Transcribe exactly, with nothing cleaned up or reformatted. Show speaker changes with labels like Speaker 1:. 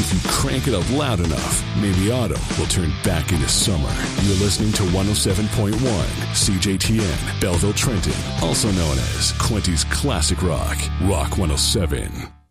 Speaker 1: If you crank it up loud enough, maybe autumn will turn back into summer. You're listening to one oh seven point one C J T N, Belleville, Trenton, also known as Quinty's Classic Rock, Rock one oh seven.